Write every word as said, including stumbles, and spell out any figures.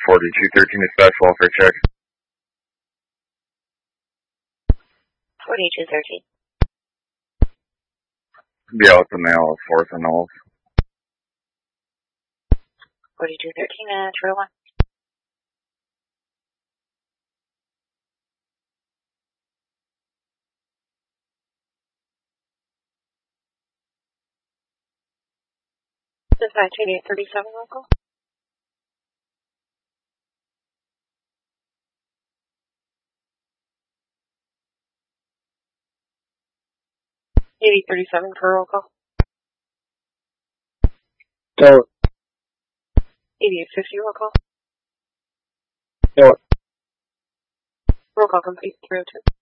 forty-two thirteen dispatch, welfare check. forty-two thirteen. Yeah, with the male, fourth and all. forty-two thirteen and two oh one. Dispatch eighty-eight thirty-seven local. eighty-eight thirty-seven for roll call. So, eighty-eight fifty roll call. so Roll call complete. three oh two.